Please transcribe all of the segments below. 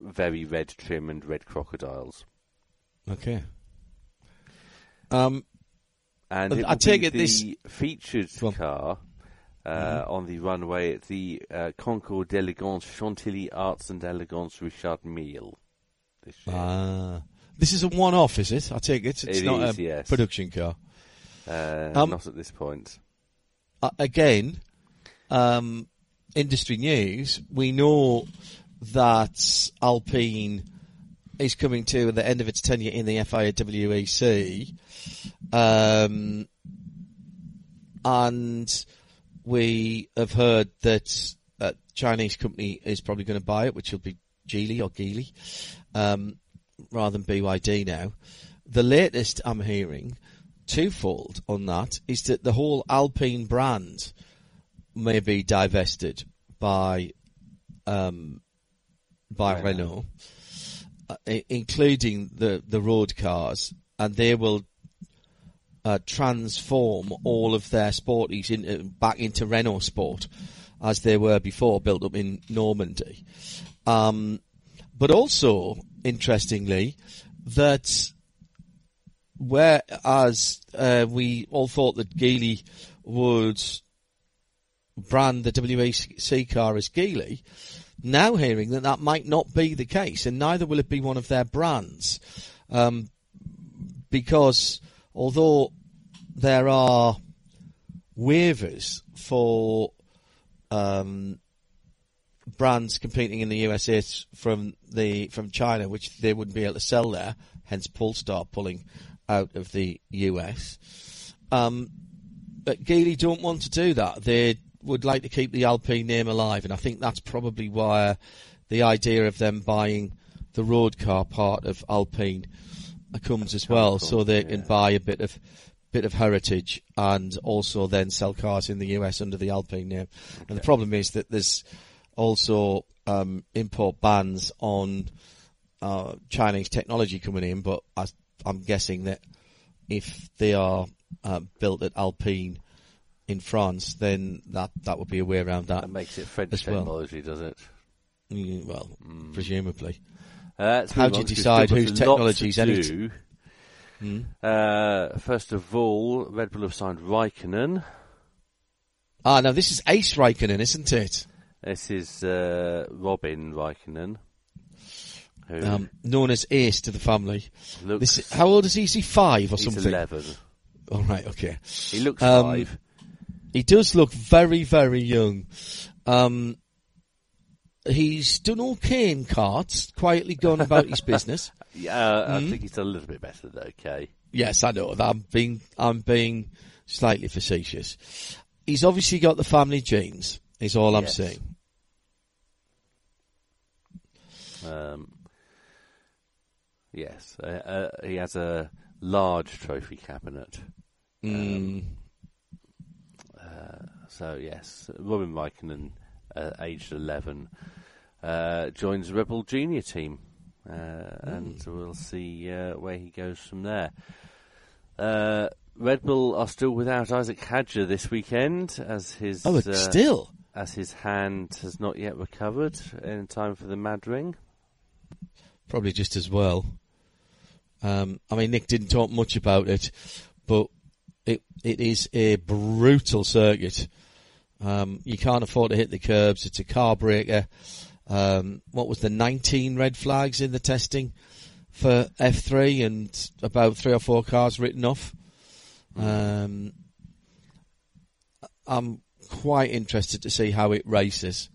very red trim and red crocodiles. Okay. And it I take it the this featured car on the runway at the Concours d'Elegance Chantilly Arts and Elegance Richard Mille this year. This is a one-off, is it? I take it. It's not yes. Production car. Not at this point. Again, industry news. We know that Alpine is coming to the end of its tenure in the FIA WEC. And we have heard that a Chinese company is probably going to buy it, which will be Geely or Geely, rather than BYD now. The latest I'm hearing, twofold on that, is that the whole Alpine brand may be divested by Renault, including the road cars, and they will transform all of their sporties back into Renault Sport, as they were before, built up in Normandy. But also, interestingly, that whereas we all thought that Geely would brand the WEC car as Geely, now hearing that might not be the case, and neither will it be one of their brands, because although there are waivers for brands competing in the USA from China, which they wouldn't be able to sell there, hence Polestar pulling out of the US. But Geely don't want to do that. They would like to keep the Alpine name alive, and I think that's probably why the idea of them buying the road car part of Alpine comes as well, so they can buy a bit of heritage and also then sell cars in the US under the Alpine name. Okay. And the problem is that there's also import bans on Chinese technology coming in, but I'm guessing that if they are built at Alpine in France, then that would be a way around that. That makes it French technology, does it? Well, presumably. How do you decide whose technology is anything? First of all, Red Bull have signed Raikkonen. Now this is Ace Raikkonen, isn't it? This is Robin Raikkonen, known as Ace to the family. How old is he? Is he 5 or something? He's 11. All right, okay. He looks 5. He does look very, very young. He's done okay in karts, quietly gone about his business. Yeah, I think he's done a little bit better than okay. Yes, I know. I'm being slightly facetious. He's obviously got the family genes, is all I'm saying. Yes, he has a large trophy cabinet. So yes, Robin Raikkonen, aged 11, joins the Red Bull Junior team, and we'll see where he goes from there. Red Bull are still without Isaac Hadjar this weekend, as his as his hand has not yet recovered in time for the Mad Ring. Probably just as well. I mean, Nick didn't talk much about it, but it is a brutal circuit. You can't afford to hit the curbs. It's a car breaker. What was the 19 red flags in the testing for F3, and about 3 or 4 cars written off. I'm quite interested to see how it races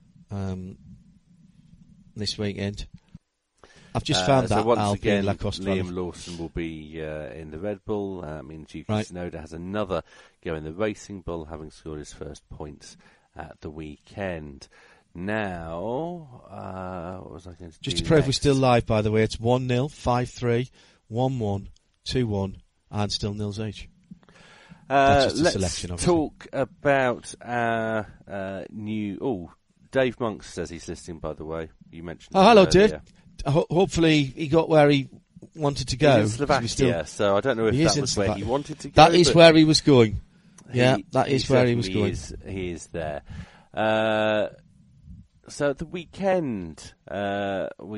this weekend. I've just found that once Alpine again, Lacoste Liam Lawson will be in the Red Bull. I mean, Yuki Tsunoda has another go in the Racing Bull, having scored his first points at the weekend. Now, what was I going to do? Just to prove we're still live, by the way, it's 1-0, 5-3, 1-1, 2-1, and still nils each. That's just a selection, let's obviously. talk about our new... Oh, Dave Monks says he's listening, by the way. You mentioned hello, earlier. Dave. Hopefully he got where he wanted to go. He's in Slovakia, so I don't know if that was where he wanted to go. That is where he was going. That is where he was going. He is there. So at the weekend,